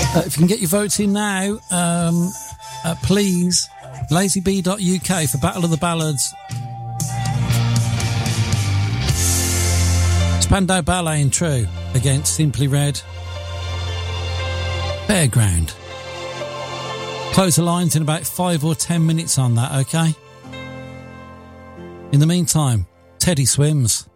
If you can get your votes in now, please, lazybee.uk for Battle of the Ballads. Spandau Ballet in True against Simply Red. Fairground. Close the lines in about 5 or 10 minutes on that, okay? In the meantime, Teddy Swims.